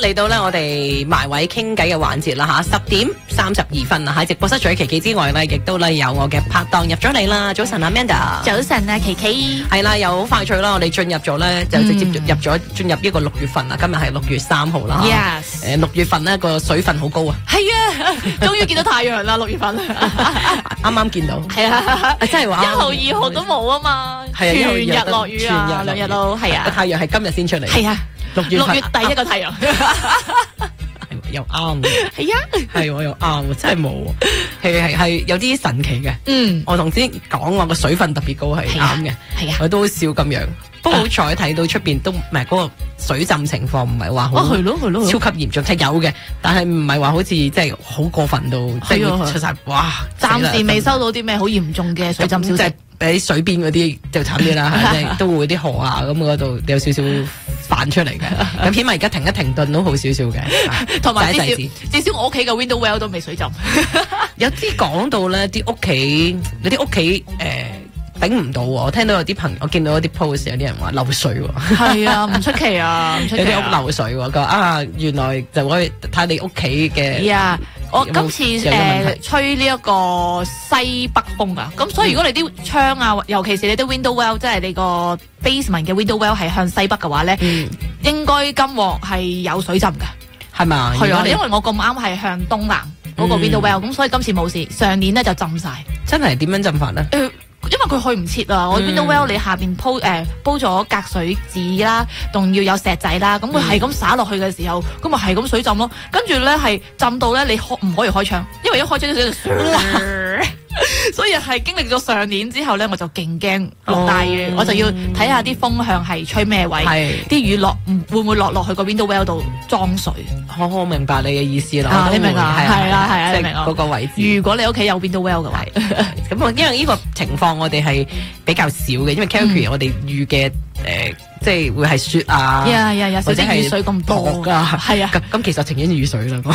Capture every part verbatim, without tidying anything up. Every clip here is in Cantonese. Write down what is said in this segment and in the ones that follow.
嚟到咧，我哋埋位傾偈嘅環節啦吓，十點三十二分啊！喺直播室除咗琪琪之外咧，亦都咧有我嘅拍檔入咗嚟啦。早晨啊 ，Amanda。 早晨啊，琪琪。 係啦，又好快脆啦，我哋進入咗咧，就直接入咗進入呢個六月份啦。今日係六月三號啦。 Yes。 誒，六月份呢個水分好高啊。 係啊，終於見到太陽啦！六月份。 啱啱見到。係啊，真係話。 一號、二號都冇啊嘛。 係啊， 全日落雨啊，兩日都係啊。 個太陽係今日先出嚟。 係啊。 六月六月第一個太陽， 又啱。 係啊， 係我又啱，真係冇，係係係有啲神奇嘅。 嗯， 我同之前講我個水分特別高係啱嘅，係啊，我都笑咁樣。不過好彩睇到出邊都唔係嗰個水浸情況，唔係話好， 係咯係咯， 超級嚴重，係有嘅，但係唔係話好似即係好過分到即係出晒哇！ 暫時未收到啲咩好嚴重嘅水浸消息。 喺水邊嗰啲就慘啲啦，即係都會啲河啊咁嗰度有少少泛出嚟嘅。咁起碼而家停一停頓都好少少嘅， 同埋至少至少我屋企嘅 window well 都未水浸。 有啲講到咧，啲屋企有啲屋企誒頂唔到喎。我聽到有啲朋友，我見到有啲 post 有啲人話漏水喎。係啊，唔出奇啊，唔出奇啊。 有啲屋漏水喎，佢話啊，原來就可以睇你屋企嘅。 啊，我今次誒、呃、吹呢一個西北風啊，咁所以如果你啲窗啊，尤其是你啲 window well， 即係你個 basement 嘅 window well 係向西北嘅話咧，嗯、應該今鑊係有水浸㗎， 係嘛？ 係啊，因為我咁啱係向東南嗰個 window well，咁、嗯、所以今次冇事。上年咧就浸晒。真係點樣浸法咧？呃因為佢去唔切啊！我 window well 你下邊鋪誒煲咗隔水紙啦，仲要有石仔啦，咁佢係咁灑落去嘅時候，咁咪係咁水浸咯。跟住咧係浸到咧，你可唔可以開窗？因為一開窗啲水就所以係經歷咗上年之後咧，我就勁驚落大雨，哦、我就要睇下啲風向係吹咩位，啲雨落會唔會落落去個 window well 度裝水？我我明白你嘅意思啦、啊，你明啊？係啊係啊，即係嗰個位置。如果你屋企有 window well 嘅話，咁因為呢個情況我哋係比較少嘅，因為 Calgary、嗯、我哋預嘅誒，即係會係雪啊，呀呀呀，或者係雨水咁多噶，係啊。咁其實情願雨水啦。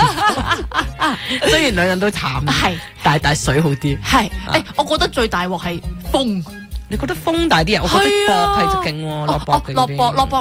雖然兩人都慘，係，但係但係水好啲。係，誒、欸，我覺得最大鑊係風。你覺得風大啲啊？我覺得薄係勁喎，落薄落薄落薄。